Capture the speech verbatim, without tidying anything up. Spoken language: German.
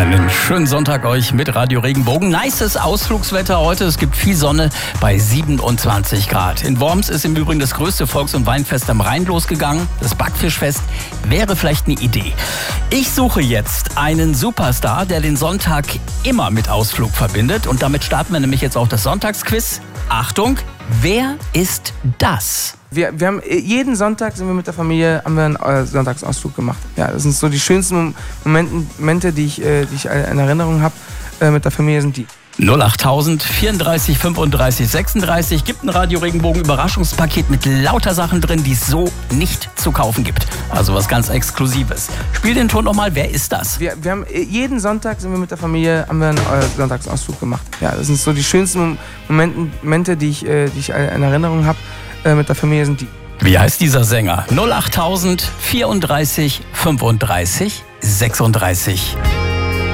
Einen schönen Sonntag euch mit Radio Regenbogen. Nices Ausflugswetter heute. Es gibt viel Sonne bei siebenundzwanzig Grad. In Worms ist im Übrigen das größte Volks- und Weinfest am Rhein losgegangen. Das Backfischfest wäre vielleicht eine Idee. Ich suche jetzt einen Superstar, der den Sonntag immer mit Ausflug verbindet. Und damit starten wir nämlich jetzt auch das Sonntagsquiz. Achtung, wer ist das? Wir, wir haben jeden Sonntag sind wir mit der Familie haben wir einen äh, Sonntagsausflug gemacht. Ja, das sind so die schönsten Momenten, Momente, die ich, äh, die ich in Erinnerung habe äh, mit der Familie, sind die. null achttausend vierunddreißig fünfunddreißig sechsunddreißig gibt ein Radio Regenbogen Überraschungspaket mit lauter Sachen drin, die es so nicht zu kaufen gibt. Also was ganz Exklusives. Spiel den Ton nochmal, wer ist das? Wir, wir haben jeden Sonntag sind wir mit der Familie haben wir einen äh, Sonntagsausflug gemacht. Ja, das sind so die schönsten Momenten, Momente, die ich, äh, die ich in Erinnerung habe äh, mit der Familie, sind die. Wie heißt dieser Sänger? null achttausend vierunddreißig fünfunddreißig sechsunddreißig.